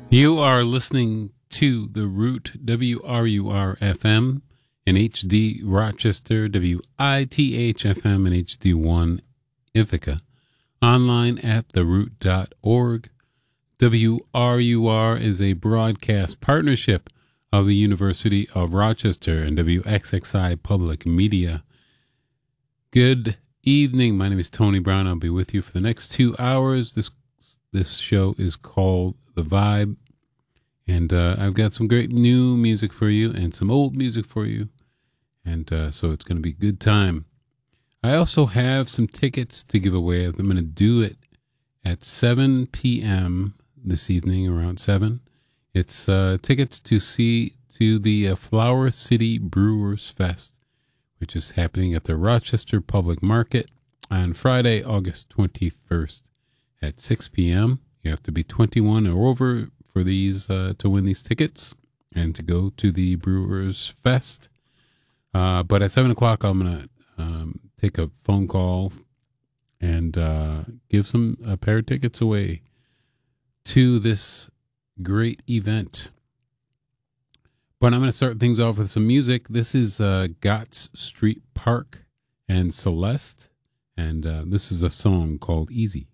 You are listening to The Root, WRUR FM in HD Rochester, WITH FM in HD1 Ithaca. Online at theroot.org. WRUR is a broadcast partnership of the University of Rochester and WXXI Public Media. Good evening. My name is Tony Brown. I'll be with you for the next 2 hours. This show is called The Vibe. And I've got some great new music for you and some old music for you. And so it's going to be a good time. I also have some tickets to give away. I'm going to do it at 7 p.m. this evening, around 7. It's tickets to the Flower City Brewers Fest, which is happening at the Rochester Public Market on Friday, August 21st at 6 p.m. You have to be 21 or over for these to win these tickets and to go to the Brewers Fest. But at 7 o'clock, I'm going to take a phone call and give a pair of tickets away to this great event. But I'm going to start things off with some music. This is Gotts Street Park and Celeste, and this is a song called Easy.